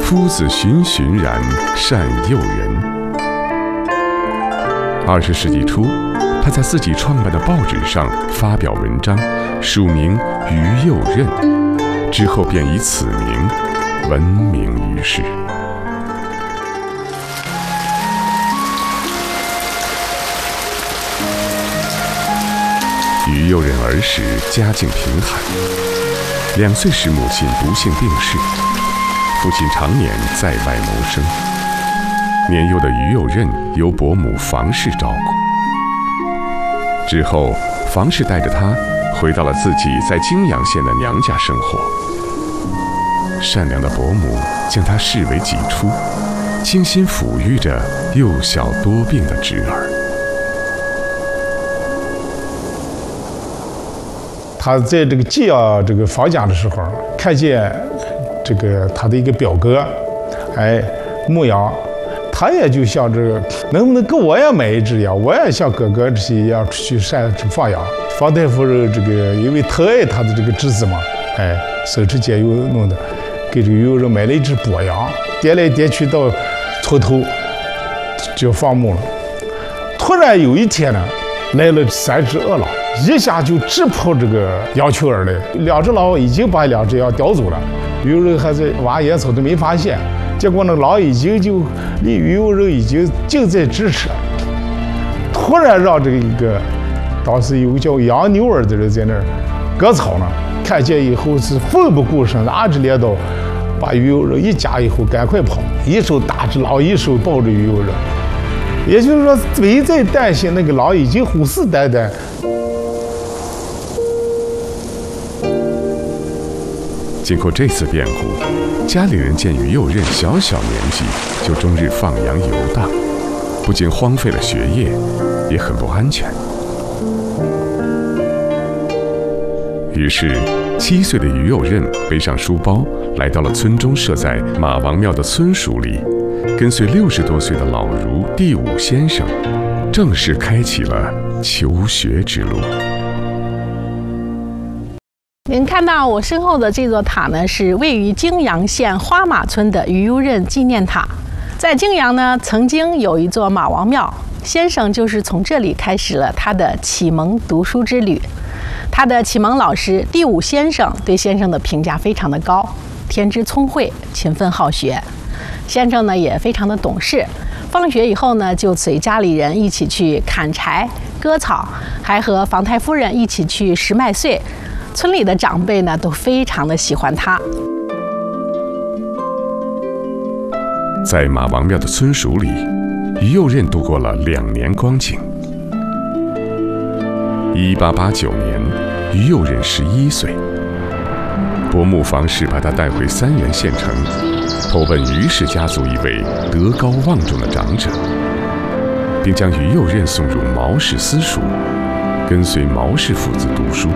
夫子循循然，善诱人。20世纪初，他在自己创办的报纸上发表文章，署名于右任，之后便以此名闻名于世。于右任儿时家境贫寒，2岁时母亲不幸病逝，父亲常年在外谋生。年幼的于右任由伯母房氏照顾。之后，房氏带着他回到了自己在泾阳县的娘家生活。善良的伯母将他视为己出，精心抚育着幼小多病的侄儿。 他在这个寄养这个房家的时候，看见这个他的一个表哥，牧羊，他也就想这个能不能给我也买一只羊，我也像哥哥这些一样去放羊。房太夫人这个因为疼爱他的这个侄子嘛，省吃俭用弄的，给这个有人买了一只跛羊，颠来颠去到村头就放牧了。突然有一天呢，来了3只恶狼，一下就直扑这个羊群而来。2只狼已经把2只羊叼走了，有人还在挖野草都没发现，结果那狼已经就离有人已经近在咫尺。突然让这个当时有个叫杨牛儿的人在那儿割草呢，看见以后是奋不顾身，拿着镰刀把于右任一夹以后赶快跑，一手打着狼，一手抱着于右任。也就是说，没在担心那个狼已经虎视眈眈。 经过这次变故，家里人见于右任小年纪就终日放羊游荡，不仅荒废了学业，也很不安全。于是，7岁的于右任背上书包，来到了村中设在马王庙的村署里，跟随60多岁的老儒第5先生，正式开启了求学之路。 您看到我身后的这座塔呢，是位于泾阳县花马村的于右任纪念塔。在泾阳呢，曾经有一座马王庙，先生就是从这里开始了他的启蒙读书之旅。他的启蒙老师第5先生对先生的评价非常的高，天资聪慧，勤奋好学。先生呢也非常的懂事，放学以后呢就随家里人一起去砍柴、割草，还和房太夫人一起去拾麦穗。村里的长辈呢都非常的喜欢他。 在马王庙的村署里，于右任度过了2年光景。1889年，于右任11岁，伯母房氏把他带回三原县城，投奔于氏家族一位德高望重的长者，并将于右任送入毛氏私塾，跟随毛氏父子读书。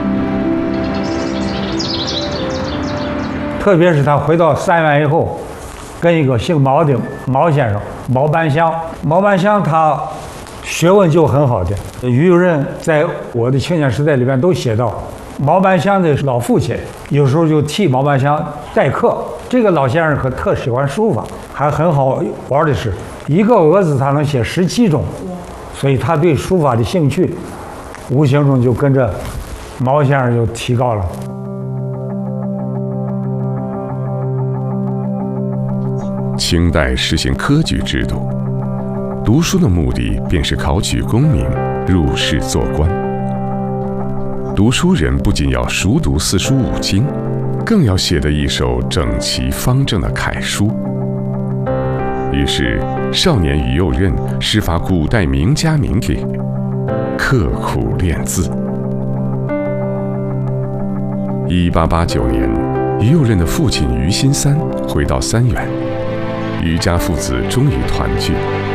特别是他回到三原以后，跟一个姓毛的毛先生毛班香他学问就很好的。于右任在我的青年时代里边都写到，毛班香的老父亲有时候就替毛班香代课。这个老先生可特喜欢书法，还很好玩的是，一个蛾子他能写17种，所以他对书法的兴趣无形中就跟着毛先生就提高了。 清代实行科举制度，读书的目的便是考取功名，入仕做官。读书人不仅要熟读4书5经，更要写得一手整齐方正的楷书。于是，少年于右任师发古代名家名帖，刻苦练字。1889年，于右任的父亲于新三回到三原，于家父子终于团聚。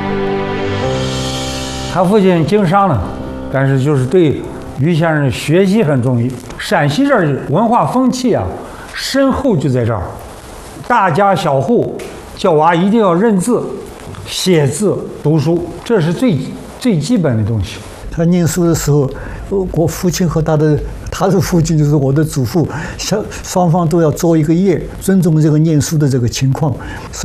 他父亲经商呢，但是就是对于先生学习很重要。陕西这儿文化风气啊，深厚就在这儿，大家小户叫娃一定要认字、写字、读书，这是最基本的东西。 他念书的时候，我父亲和他的父亲就是我的祖父，双方都要做一个业，尊重这个念书的这个情况。